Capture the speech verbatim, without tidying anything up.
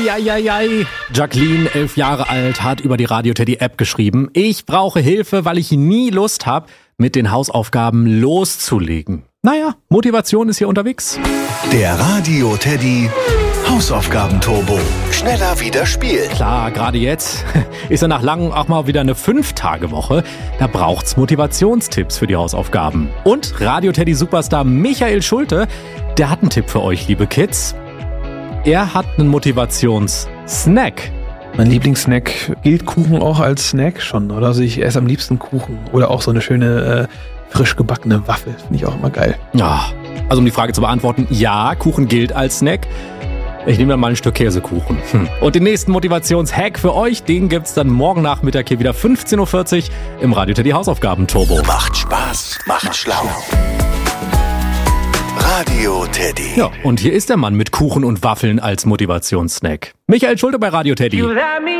Eieieiei. Jacqueline, elf Jahre alt, hat über die Radio Teddy App geschrieben: Ich brauche Hilfe, weil ich nie Lust habe, mit den Hausaufgaben loszulegen. Naja, Motivation ist hier unterwegs. Der Radio Teddy Hausaufgaben-Turbo. Schneller wieder spielen. Klar, gerade jetzt ist ja nach langem auch mal wieder eine fünf-Tage-Woche. Da braucht's Motivationstipps für die Hausaufgaben. Und Radio Teddy Superstar Michael Schulte, der hat einen Tipp für euch, liebe Kids. Er hat einen Motivationssnack. Mein Lieblingssnack, gilt Kuchen auch als Snack schon, oder? Also ich esse am liebsten Kuchen oder auch so eine schöne äh, frisch gebackene Waffel, finde ich auch immer geil. Ja, also um die Frage zu beantworten, ja, Kuchen gilt als Snack. Ich nehme dann mal ein Stück Käsekuchen. Hm. Und den nächsten Motivationshack für euch, den gibt's dann morgen Nachmittag hier wieder fünfzehn Uhr vierzig im Radio Teddy Hausaufgaben-Turbo. Macht Spaß, macht schlau. Radio Teddy. Ja, und hier ist der Mann mit Kuchen und Waffeln als Motivationssnack. Michael Schulte bei Radio Teddy.